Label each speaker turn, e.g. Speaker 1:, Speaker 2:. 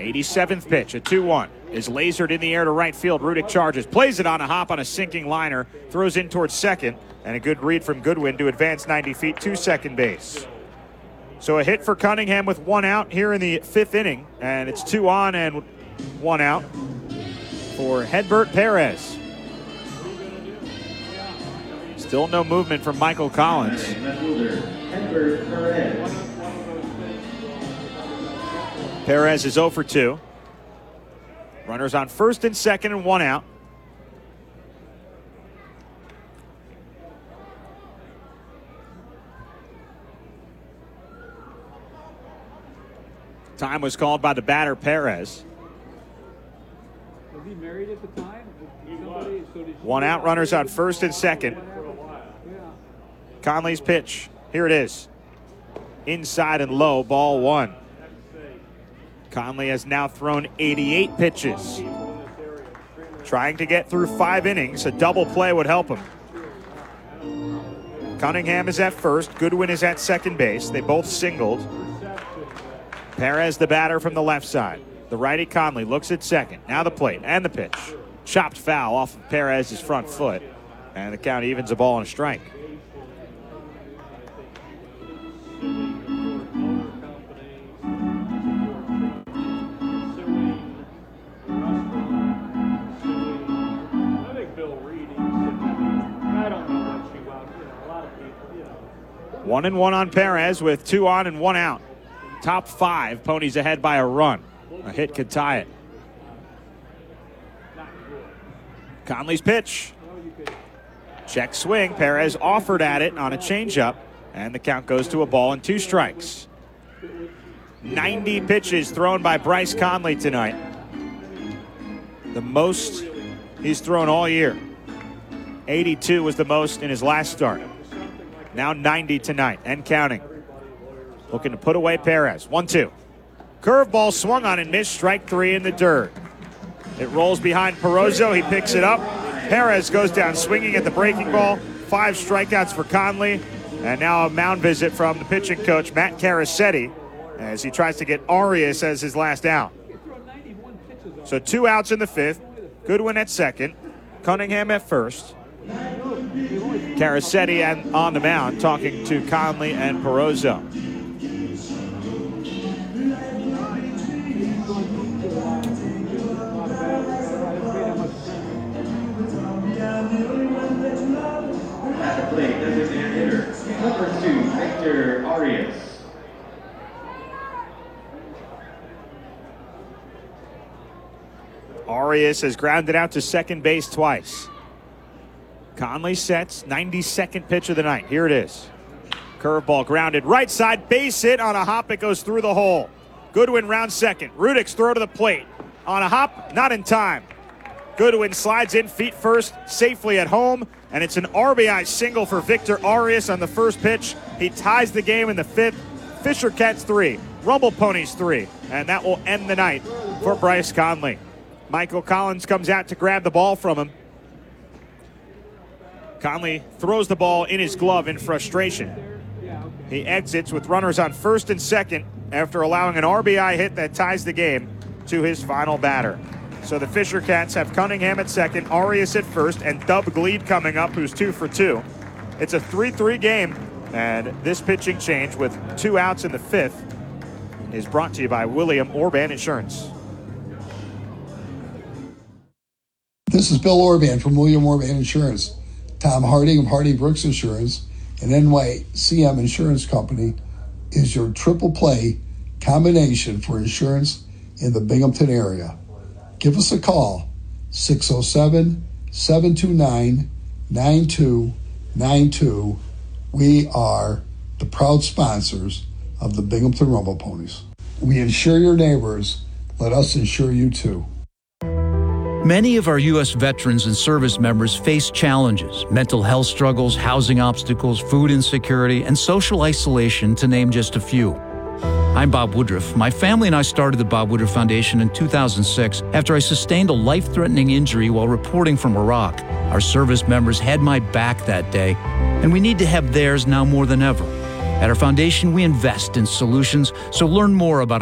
Speaker 1: 87th pitch, a 2-1, is lasered in the air to right field. Rudick charges, plays it on a hop on a sinking liner, throws in towards second, and a good read from Goodwin to advance 90 feet to second base. So a hit for Cunningham with one out here in the fifth inning, and it's 2 on and 1 out for Hedbert Perez. Still no movement from Michael Collins. Perez is 0 for 2. Runners on first and second and 1 out. Time was called by the batter, Perez.
Speaker 2: Was he married at the time?
Speaker 1: 1 out, runners on first and second. Conley's pitch. Here it is. Inside and low, ball 1. Conley has now thrown 88 pitches. Trying to get through 5 innings. A double play would help him. Cunningham is at first. Goodwin is at second base. They both singled. Perez, the batter from the left side. The righty Conley looks at second. Now the plate and the pitch. Chopped foul off of Perez's front foot. And the count evens a ball and a strike. One and 1 on Perez with 2 on and 1 out. Top 5, Ponies ahead by a run. A hit could tie it. Conley's pitch. Check swing. Perez offered at it on a changeup, and the count goes to a ball and 2 strikes. 90 pitches thrown by Bryce Conley tonight. The most he's thrown all year. 82 was the most in his last start. Now 90 tonight and counting. Looking to put away Perez. 1-2. Curveball swung on and missed. Strike 3 in the dirt. It rolls behind Perozzo. He picks it up. Perez goes down swinging at the breaking ball. 5 strikeouts for Conley. And now a mound visit from the pitching coach, Matt Carasetti, as he tries to get Arias as his last out. So 2 outs in the 5th. Goodwin at second. Cunningham at first. Carasetti on the mound talking to Conley and Perozzo.
Speaker 3: At the plate, designated hitter, number 2, Victor Arias.
Speaker 1: Arias has grounded out to second base twice. Conley sets, 92nd pitch of the night. Here it is. Curveball grounded right side, base hit on a hop. It goes through the hole. Goodwin rounds second. Rudick's throw to the plate. On a hop, not in time. Goodwin slides in feet first, safely at home, and it's an RBI single for Victor Arias on the first pitch. He ties the game in the 5th. Fisher Cats 3, Rumble Ponies 3, and that will end the night for Bryce Conley. Michael Collins comes out to grab the ball from him. Conley throws the ball in his glove in frustration. He exits with runners on first and second after allowing an RBI hit that ties the game to his final batter. So the Fisher Cats have Cunningham at second, Arias at first, and Dub Gleed coming up, who's 2 for 2. It's a 3-3 game, and this pitching change with 2 outs in the 5th is brought to you by William Orban Insurance.
Speaker 4: This is Bill Orban from William Orban Insurance. Tom Harding of Hardy Brooks Insurance and NYCM Insurance Company is your triple play combination for insurance in the Binghamton area. Give us a call, 607-729-9292. We are the proud sponsors of the Binghamton Rumble Ponies. We insure your neighbors. Let us insure you too.
Speaker 5: Many of our U.S. veterans and service members face challenges, mental health struggles, housing obstacles, food insecurity, and social isolation, to name just a few. I'm Bob Woodruff. My family and I started the Bob Woodruff Foundation in 2006 after I sustained a life-threatening injury while reporting from Iraq. Our service members had my back that day, and we need to have theirs now more than ever. At our foundation, we invest in solutions, so learn more about